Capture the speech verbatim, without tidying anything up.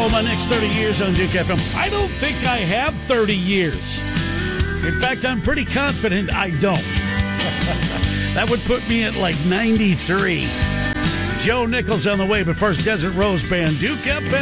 Well, my next thirty years on Duke F M, I don't think I have thirty years. In fact, I'm pretty confident I don't. That would put me at like ninety-three. Joe Nichols on the way, but first, Desert Rose Band, Duke F M.